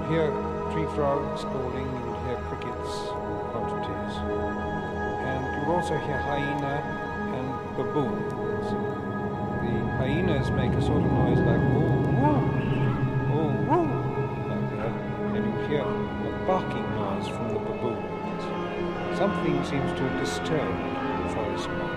hear tree frogs calling, you'll hear crickets, quantities. And you'll also hear hyena and baboons. The hyenas make a sort of noise like woo, woo, woo, woo, like that. And you'll hear a barking noise from the baboons. Something seems to have disturbed the forest mouse.